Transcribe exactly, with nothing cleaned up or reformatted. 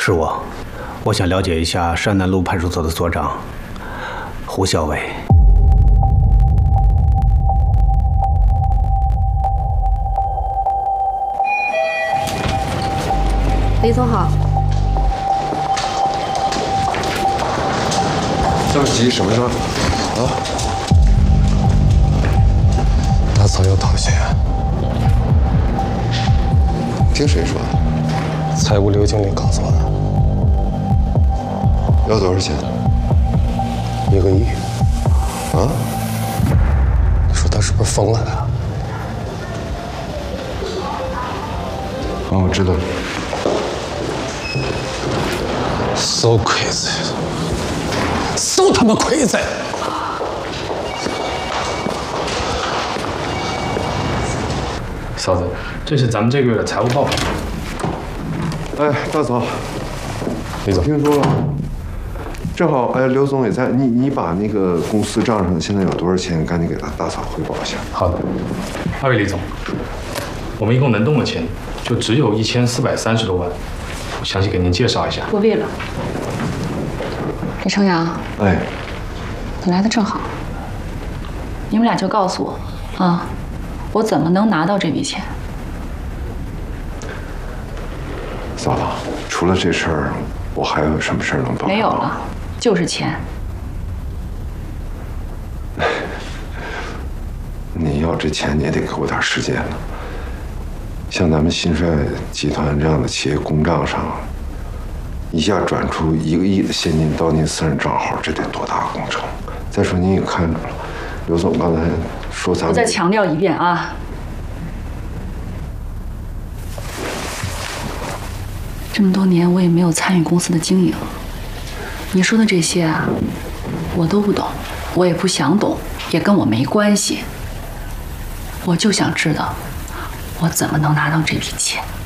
是我，我想了解一下山南路派出所的所长胡孝伟。 李总好。 这么急什么事儿？啊？ 大嫂要逃险。 听谁说的？ 财务刘经理告诉我的。 要多少钱？ 一个亿。 啊？ 你说他是不是疯了啊？ 啊，我知道。 So crazy. So 他妈 crazy. 嫂子，这是咱们这个月的财务报表。 哎，大嫂， 李总， 听说了，正好，哎，刘总也在，你你把那个公司账上现在有多少钱，赶紧给他大嫂汇报一下。 好的，二位李总，我们一共能动的钱就只有一千四百三十多万，我详细给您介绍一下。 不必了。 李成阳， 哎， 你来的正好，你们俩就告诉我啊，我怎么能拿到这笔钱？ 嫂子，除了这事儿，我还有什么事儿能帮？ 没有了，就是钱。 你要这钱，你也得给我点时间呢。像咱们新帅集团这样的企业公账上，一下转出一个亿的现金到您私人账号，这得多大个工程？再说您也看着了，刘总刚才说咱们…… 我再强调一遍啊，这么多年我也没有参与公司的经营，你说的这些啊，我都不懂，我也不想懂，也跟我没关系。我就想知道，我怎么能拿到这笔钱。